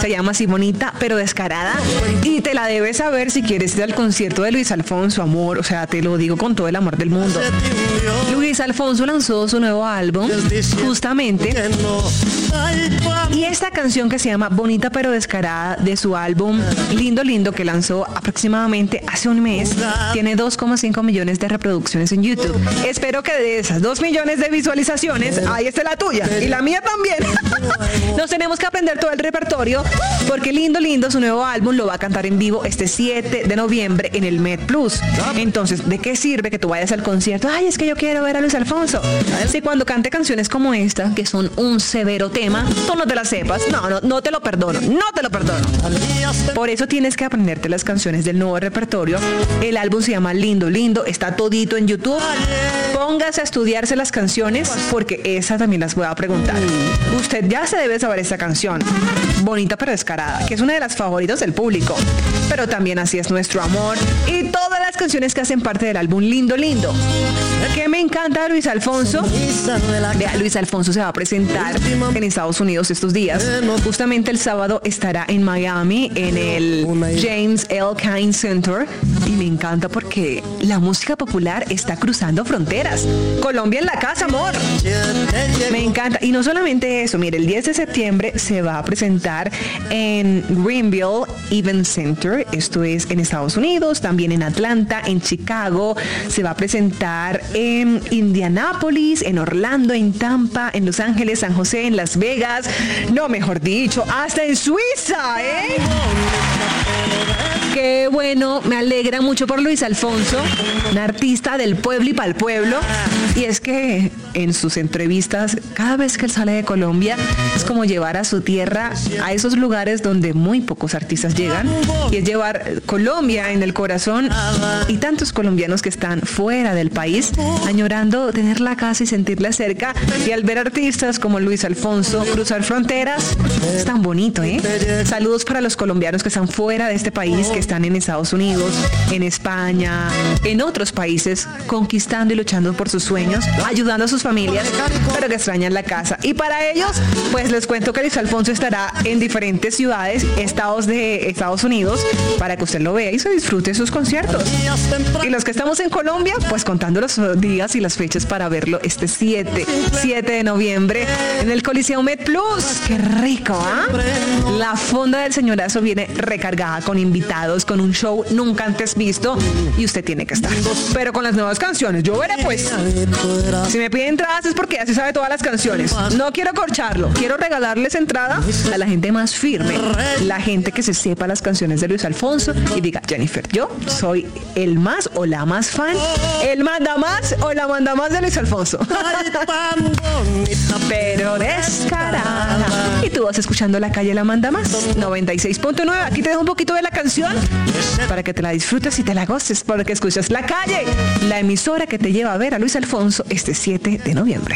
Se llama así, Bonita pero Descarada. Y te la debes saber si quieres ir al concierto de Luis Alfonso, amor. O sea, te lo digo con todo el amor del mundo. Luis Alfonso lanzó su nuevo álbum, justamente. Y esta canción que se llama Bonita pero Descarada, de su álbum Lindo Lindo, que lanzó aproximadamente hace un mes, tiene 2,5 millones de reproducciones en YouTube. Espero que de esas 2 millones de visualizaciones, ahí esté la tuya y la mía también. Nos tenemos que aprender todo el repertorio, porque Lindo Lindo, su nuevo álbum, lo va a cantar en vivo este 7 de noviembre en el Met Plus. Entonces, ¿de qué sirve que tú vayas al concierto? Ay, es que yo quiero ver a Luis Alfonso. Si cuando cante canciones como esta, que son un severo tema, tú no te las sepas, no te lo perdono, no te lo perdono. Por eso tienes que aprenderte las canciones del nuevo repertorio. El álbum se llama Lindo Lindo, está todito en YouTube. Póngase a estudiarse las canciones, porque esas también las voy a preguntar. Usted ya se debe saber esta canción, Bonita pero Descarada, que es una de las favoritas del público. Pero también Así es nuestro amor y todas las canciones que hacen parte del álbum Lindo Lindo. Que me encanta de Luis Alfonso. Vea, Luis Alfonso se va a presentar en Estados Unidos estos días. Justamente el sábado estará en Miami, en el James L. Cain Center. Y me encanta porque la música popular está cruzando fronteras. Colombia en la casa, amor. Me encanta. Y no solamente eso, mire, el 10 de septiembre se va a presentar en Greenville Event Center. Esto es en Estados Unidos, también en Atlanta, en Chicago. Se va a presentar en Indianápolis, en Orlando, en Tampa, en Los Ángeles, San José, en Las Vegas. No, mejor dicho, hasta en Suiza, ¿eh? Qué bueno, me alegra mucho por Luis Alfonso, un artista del pueblo y para el pueblo. Y es que en sus entrevistas, cada vez que él sale de Colombia, es como llevar a su tierra a esos lugares donde muy pocos artistas llegan. Y es llevar Colombia en el corazón, y tantos colombianos que están fuera del país, añorando tener la casa y sentirla cerca. Y al ver artistas como Luis Alfonso cruzar fronteras, es tan bonito, ¿eh? Saludos para los colombianos que están fuera de este país, que están en Estados Unidos, en España, en otros países, conquistando y luchando por sus sueños, ayudando a sus familias, pero que extrañan la casa. Y para ellos, pues les cuento que Luis Alfonso estará en diferentes ciudades, estados de Estados Unidos, para que usted lo vea y se disfrute de sus conciertos. Y los que estamos en Colombia, pues contando los días y las fechas para verlo este 7 de noviembre en el Coliseo Met Plus. ¡Qué rico! ¿Ah? La fonda del señorazo viene recargada con invitados, con un show nunca antes visto, y usted tiene que estar. Pero con las nuevas canciones, yo veré pues. Si me piden entradas es porque ya se sabe todas las canciones. No quiero corcharlo, quiero regalarles entrada a la gente más firme, la gente que se sepa las canciones de Luis Alfonso y diga: Jennifer, yo soy el más o la más fan, el manda más o la manda más de Luis Alfonso. Pero descarada. Y tú vas escuchando La Calle La Manda Más, 96.9. Aquí te dejo un poquito de la canción para que te la disfrutes y te la goces, porque escuchas La Calle, la emisora que te lleva a ver a Luis Alfonso este 7 de noviembre.